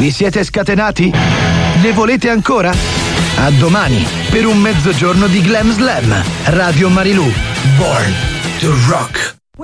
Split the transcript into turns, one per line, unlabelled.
Vi siete scatenati? Ne volete ancora? A domani per un mezzogiorno di Glam Slam. Radio Marilù. Born to Rock.